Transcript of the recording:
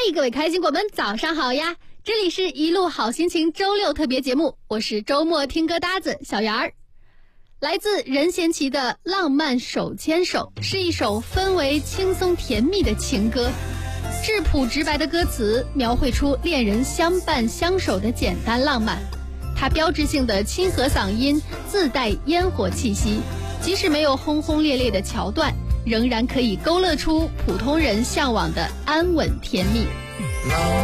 各位开心果们，早上好呀！这里是一路好心情周六特别节目，我是周末听歌搭子小圆儿。来自任贤齐的《浪漫手牵手》是一首氛围轻松甜蜜的情歌，质朴直白的歌词描绘出恋人相伴相守的简单浪漫。它标志性的亲和嗓音自带烟火气息，即使没有轰轰烈烈的桥段，仍然可以勾勒出普通人向往的安稳甜蜜。 浪